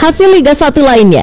hasil Liga 1 lainnya.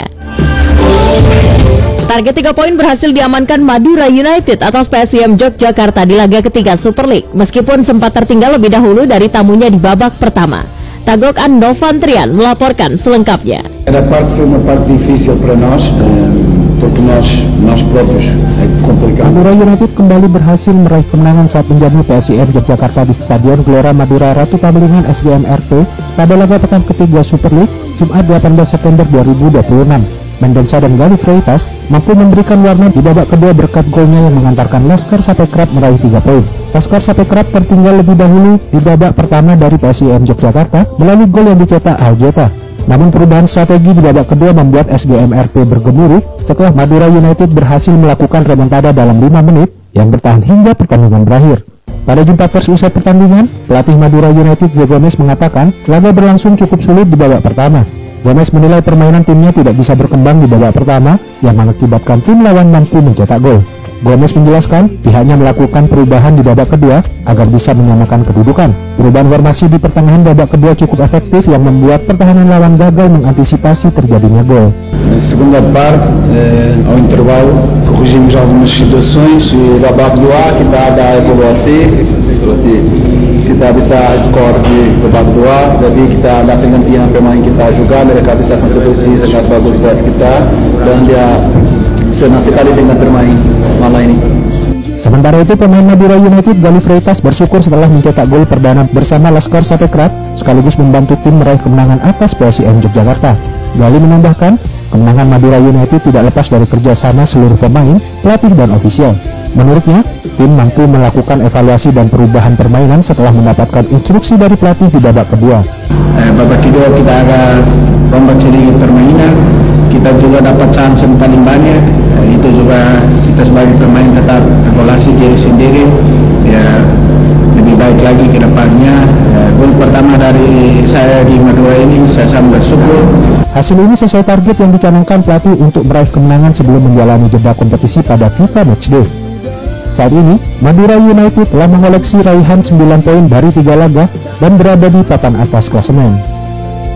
Target 3 poin berhasil diamankan Madura United atas PSIM Yogyakarta di laga ketiga Super League, meskipun sempat tertinggal lebih dahulu dari tamunya di babak pertama. Tagok Andofantrian melaporkan selengkapnya. Era parte foi uma parte difícil para nós, porque nós próprios é complicado. Madura United kembali berhasil meraih kemenangan saat menjamu PSIM Yogyakarta di Stadion Gelora Madura Ratu Pamelingan SGMRT pada laga pekan ketiga Super League Jumat 18 September 2026. Mendensa dan Galih Freitas mampu memberikan warna di babak kedua berkat golnya yang mengantarkan Laskar Sapekrap meraih 3 poin. Laskar Sapekrap tertinggal lebih dahulu di babak pertama dari PSIM Yogyakarta melalui gol yang dicetak Aljeta. Namun perubahan strategi di babak kedua membuat SGMRT bergemuruh setelah Madura United berhasil melakukan remontada dalam 5 menit yang bertahan hingga pertandingan berakhir. Pada jumpa pers usai pertandingan, pelatih Madura United Zé Gomes mengatakan laga berlangsung cukup sulit di babak pertama. Gomes menilai permainan timnya tidak bisa berkembang di babak pertama yang mengakibatkan tim lawan mampu mencetak gol. Gomes menjelaskan pihaknya melakukan perubahan di babak kedua agar bisa menyamakan kedudukan. Perubahan formasi di pertengahan babak kedua cukup efektif yang membuat pertahanan lawan gagal mengantisipasi terjadinya gol. Na segunda parte, ao intervalo, corrigimos algumas situações e babak kedua kita ada evaluasi, kita bisa skor di babak kedua, jadi kita ada pergantian pemain kita juga, mereka bisa kontribusi sangat bagus buat kita dan dia senang sekali dengan bermain malam ini. Sementara itu pemain Madura United Galih Freitas bersyukur setelah mencetak gol perdana bersama Laskar Sapekrap sekaligus membantu tim meraih kemenangan atas PSIM Yogyakarta. Galih menambahkan, kemenangan Madura United tidak lepas dari kerjasama seluruh pemain, pelatih dan ofisial. Menurutnya, tim mampu melakukan evaluasi dan perubahan permainan setelah mendapatkan instruksi dari pelatih di babak kedua. Babak kedua kita agak rombak sedikit permainan, kita juga dapat chance yang paling banyak, itu juga kita sebagai pemain tetap evaluasi diri sendiri, ya lebih baik lagi ke depannya. Gol pertama dari saya di Madura ini saya sangat bersyukur. Hasil ini sesuai target yang dicanangkan pelatih untuk meraih kemenangan sebelum menjalani jeda kompetisi pada FIFA Matchday. Saat ini, Madura United telah mengoleksi raihan 9 poin dari 3 laga dan berada di papan atas klasemen.